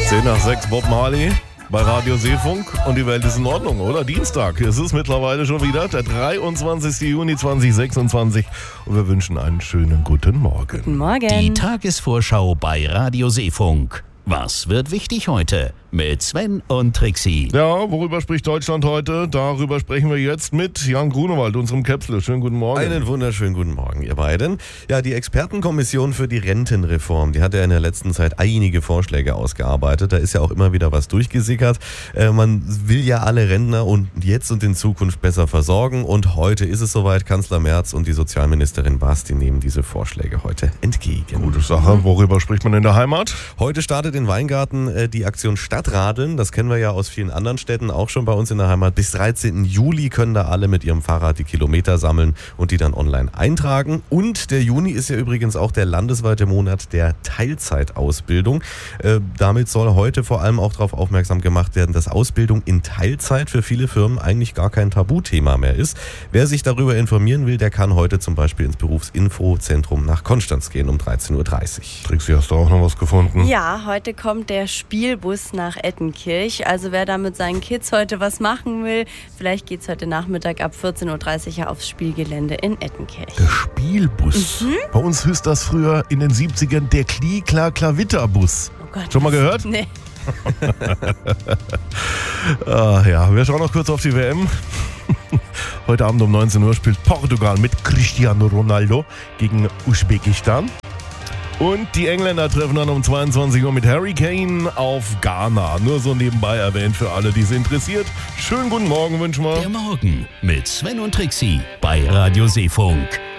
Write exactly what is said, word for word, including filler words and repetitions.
zehn nach sechs Bob Marley bei Radio Seefunk und die Welt ist in Ordnung, oder? Dienstag. Es ist mittlerweile schon wieder der dreiundzwanzigster Juni zweitausendsechsundzwanzig und wir wünschen einen schönen guten Morgen. Guten Morgen. Die Tagesvorschau bei Radio Seefunk. Was wird wichtig heute? Mit Sven und Trixie. Ja, worüber spricht Deutschland heute? Darüber sprechen wir jetzt mit Jan Grunewald, unserem Käpsle. Schönen guten Morgen. Einen wunderschönen guten Morgen, ihr beiden. Ja, die Expertenkommission für die Rentenreform, die hat ja in der letzten Zeit einige Vorschläge ausgearbeitet. Da ist ja auch immer wieder was durchgesickert. Äh, man will ja alle Rentner und jetzt und in Zukunft besser versorgen. Und heute ist es soweit. Kanzler Merz und die Sozialministerin Baas, die nehmen diese Vorschläge heute entgegen. Gute Sache. Worüber spricht man in der Heimat? Heute startet in Weingarten äh, die Aktion Stadtradeln. Das kennen wir ja aus vielen anderen Städten, auch schon bei uns in der Heimat. Bis dreizehnten Juli können da alle mit ihrem Fahrrad die Kilometer sammeln und die dann online eintragen. Und der Juni ist ja übrigens auch der landesweite Monat der Teilzeitausbildung. Äh, damit soll heute vor allem auch darauf aufmerksam gemacht werden, dass Ausbildung in Teilzeit für viele Firmen eigentlich gar kein Tabuthema mehr ist. Wer sich darüber informieren will, der kann heute zum Beispiel ins Berufsinfozentrum nach Konstanz gehen um dreizehn Uhr dreißig. Trixie, hast du auch noch was gefunden? Ja, heute kommt der Spielbus nach Ettenkirch. Also wer da mit seinen Kids heute was machen will, vielleicht geht es heute Nachmittag ab vierzehn Uhr dreißig auf das Spielgelände in Ettenkirch. Der Spielbus. Mhm. Bei uns hieß das früher in den siebzigern der Kli-Kla-Klavitterbus. Oh Gott. Schon mal gehört? Nee. ah, ja, wir schauen noch kurz auf die W M. Heute Abend um neunzehn Uhr spielt Portugal mit Cristiano Ronaldo gegen Usbekistan. Und die Engländer treffen dann um zweiundzwanzig Uhr mit Harry Kane auf Ghana. Nur so nebenbei erwähnt für alle, die es interessiert. Schönen guten Morgen wünschen wir. Der Morgen mit Sven und Trixie bei Radio Seefunk.